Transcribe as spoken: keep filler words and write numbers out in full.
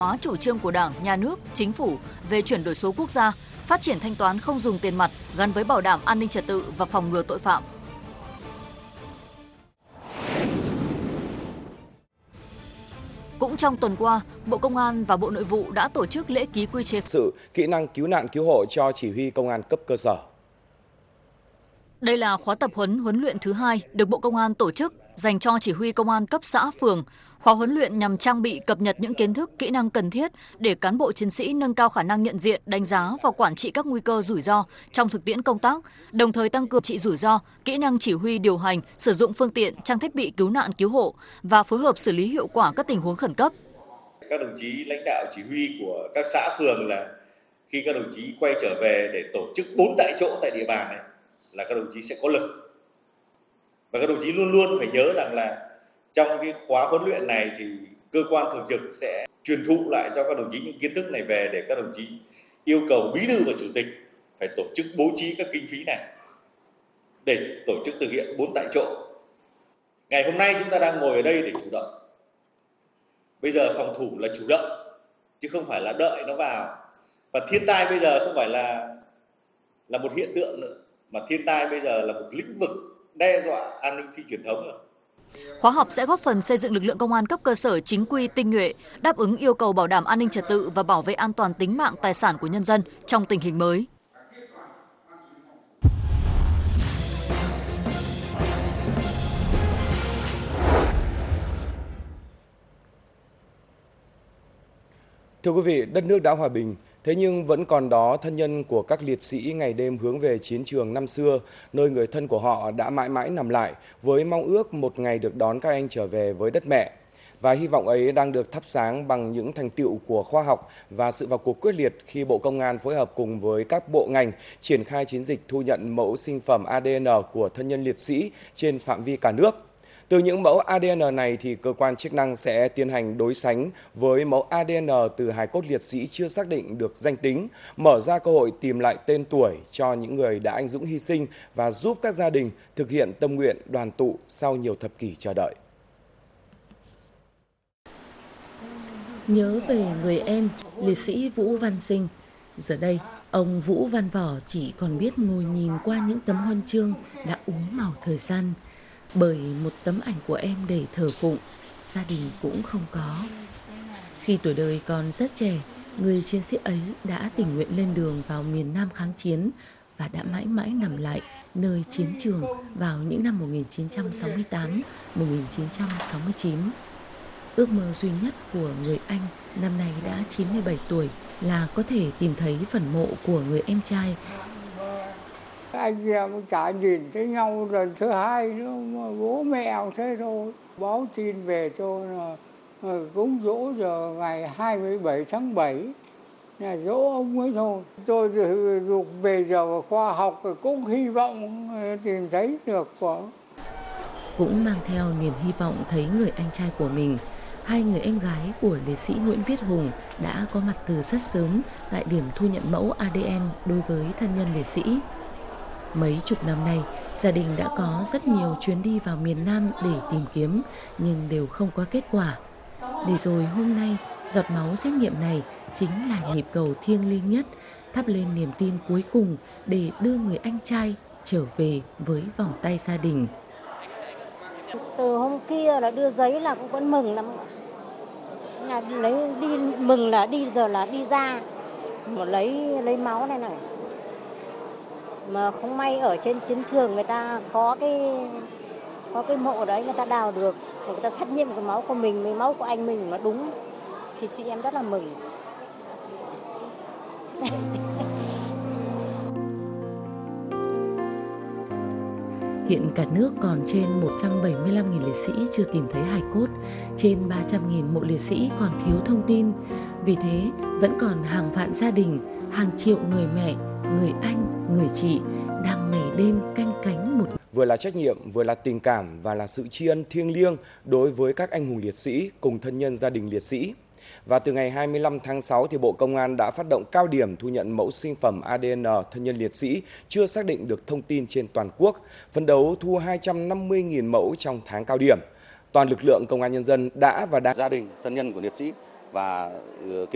hóa chủ trương của Đảng, Nhà nước, Chính phủ về chuyển đổi số quốc gia, phát triển thanh toán không dùng tiền mặt gắn với bảo đảm an ninh trật tự và phòng ngừa tội phạm. Cũng trong tuần qua, Bộ Công an và Bộ Nội vụ đã tổ chức lễ ký quy chế sự kỹ năng cứu nạn cứu hộ cho chỉ huy công an cấp cơ sở. Đây là khóa tập huấn huấn luyện thứ hai được Bộ Công an tổ chức dành cho chỉ huy công an cấp xã, phường. Khóa huấn luyện nhằm trang bị cập nhật những kiến thức, kỹ năng cần thiết để cán bộ chiến sĩ nâng cao khả năng nhận diện, đánh giá và quản trị các nguy cơ rủi ro trong thực tiễn công tác, đồng thời tăng cường trị rủi ro, kỹ năng chỉ huy điều hành, sử dụng phương tiện, trang thiết bị cứu nạn cứu hộ và phối hợp xử lý hiệu quả các tình huống khẩn cấp. Các đồng chí lãnh đạo chỉ huy của các xã phường là khi các đồng chí quay trở về để tổ chức bốn tại chỗ tại địa bàn này là các đồng chí sẽ có lực. Và các đồng chí luôn luôn phải nhớ rằng là trong cái khóa huấn luyện này thì cơ quan thường trực sẽ truyền thụ lại cho các đồng chí những kiến thức này về để các đồng chí yêu cầu bí thư và chủ tịch phải tổ chức bố trí các kinh phí này để tổ chức thực hiện bốn tại chỗ. Ngày hôm nay chúng ta đang ngồi ở đây để chủ động. Bây giờ phòng thủ là chủ động chứ không phải là đợi nó vào. Và thiên tai bây giờ không phải là là một hiện tượng nữa, mà thiên tai bây giờ là một lĩnh vực đe dọa an ninh phi truyền thống rồi. Khóa học sẽ góp phần xây dựng lực lượng công an cấp cơ sở chính quy, tinh nhuệ, đáp ứng yêu cầu bảo đảm an ninh trật tự và bảo vệ an toàn tính mạng, tài sản của nhân dân trong tình hình mới. Thưa quý vị, đất nước đã hòa bình, thế nhưng vẫn còn đó thân nhân của các liệt sĩ ngày đêm hướng về chiến trường năm xưa, nơi người thân của họ đã mãi mãi nằm lại với mong ước một ngày được đón các anh trở về với đất mẹ. Và hy vọng ấy đang được thắp sáng bằng những thành tựu của khoa học và sự vào cuộc quyết liệt khi Bộ Công an phối hợp cùng với các bộ ngành triển khai chiến dịch thu nhận mẫu sinh phẩm a đê en của thân nhân liệt sĩ trên phạm vi cả nước. Từ những mẫu a đê en này thì cơ quan chức năng sẽ tiến hành đối sánh với mẫu a đê en từ hài cốt liệt sĩ chưa xác định được danh tính, mở ra cơ hội tìm lại tên tuổi cho những người đã anh dũng hy sinh và giúp các gia đình thực hiện tâm nguyện đoàn tụ sau nhiều thập kỷ chờ đợi. Nhớ về người em, liệt sĩ Vũ Văn Sinh. Giờ đây, ông Vũ Văn Vỏ chỉ còn biết ngồi nhìn qua những tấm huân chương đã úa màu thời gian. Bởi một tấm ảnh của em để thờ phụng, gia đình cũng không có. Khi tuổi đời còn rất trẻ, người chiến sĩ ấy đã tình nguyện lên đường vào miền Nam kháng chiến và đã mãi mãi nằm lại nơi chiến trường vào những năm một nghìn chín trăm sáu mươi tám, một nghìn chín trăm sáu mươi chín. Ước mơ duy nhất của người anh năm nay đã chín mươi bảy tuổi là có thể tìm thấy phần mộ của người em trai. Anh em chả nhìn thấy nhau lần thứ hai nữa mà bố mẹ thế thôi. Báo tin về cho là cúng dỗ giờ ngày hai mươi bảy tháng bảy là dỗ ông ấy thôi. Tôi dục về giờ khoa học cũng hy vọng tìm thấy được của. Cũng mang theo niềm hy vọng thấy người anh trai của mình. Hai người em gái của liệt sĩ Nguyễn Viết Hùng đã có mặt từ rất sớm tại điểm thu nhận mẫu a đê en đối với thân nhân liệt sĩ. Mấy chục năm nay, gia đình đã có rất nhiều chuyến đi vào miền Nam để tìm kiếm, nhưng đều không có kết quả. Để rồi hôm nay, giọt máu xét nghiệm này chính là nhịp cầu thiêng liêng nhất, thắp lên niềm tin cuối cùng để đưa người anh trai trở về với vòng tay gia đình. Từ hôm kia là đưa giấy là cũng vẫn mừng lắm. Là lấy đi mừng là đi giờ là đi ra một lấy lấy máu này này. Mà không may ở trên chiến trường người ta có cái có cái mộ đấy người ta đào được, người ta xét nghiệm cái máu của mình với máu của anh mình nó đúng thì chị em rất là mừng. Hiện cả nước còn trên một trăm bảy mươi lăm nghìn liệt sĩ chưa tìm thấy hài cốt, trên ba trăm nghìn mộ liệt sĩ còn thiếu thông tin. Vì thế, vẫn còn hàng vạn gia đình, hàng triệu người mẹ, người anh, người chị đang ngày đêm canh cánh một. Vừa là trách nhiệm, vừa là tình cảm và là sự tri ân thiêng liêng đối với các anh hùng liệt sĩ cùng thân nhân gia đình liệt sĩ. Và từ ngày hai mươi lăm tháng sáu thì Bộ Công an đã phát động cao điểm thu nhận mẫu sinh phẩm a đê en thân nhân liệt sĩ chưa xác định được thông tin trên toàn quốc, phấn đấu thu hai trăm năm mươi nghìn mẫu trong tháng cao điểm. Toàn lực lượng Công an Nhân dân đã và đang gia đình thân nhân của liệt sĩ và